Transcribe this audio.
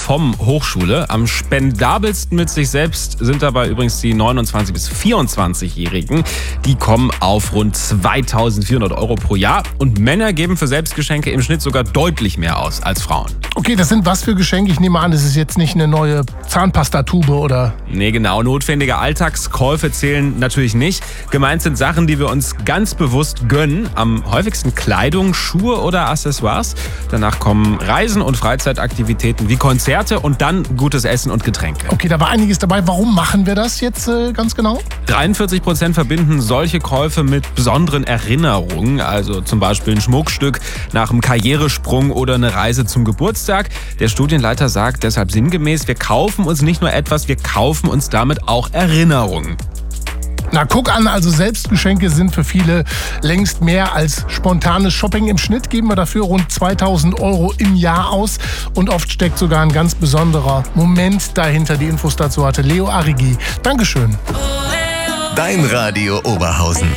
vom Hochschule. Am spendabelsten mit sich selbst sind dabei übrigens die 29- bis 24-Jährigen. Die kommen auf rund 2.400 € pro Jahr. Und Männer geben für Selbstgeschenke im Schnitt sogar deutlich mehr aus als Frauen. Okay, das sind was für Geschenke? Ich nehme an, das ist jetzt nicht eine neue Zahnpastatube oder... Nee, genau. Notwendige Alltagskäufe zählen natürlich nicht. Gemeint sind Sachen, die wir uns ganz bewusst gönnen. Am häufigsten Kleidung, Schuhe oder Accessoires. Danach kommen Reisen und Freizeitaktivitäten wie Konzerte und dann gutes Essen und Getränke. Okay, da war einiges dabei. Warum machen wir das jetzt ganz genau? 43% verbinden solche Käufe mit besonderen Erinnerungen. Also zum Beispiel ein Schmuckstück nach einem Karrieresprung oder eine Reise zum Geburtstag. Der Studienleiter sagt deshalb sinngemäß, wir kaufen uns nicht nur etwas, wir kaufen uns damit auch Erinnerungen. Na, guck an, also Selbstgeschenke sind für viele längst mehr als spontanes Shopping. Im Schnitt geben wir dafür rund 2.000 € im Jahr aus und oft steckt sogar ein ganz besonderer Moment dahinter. Die Infos dazu hatte Leo Arrighi. Dankeschön. Dein Radio Oberhausen.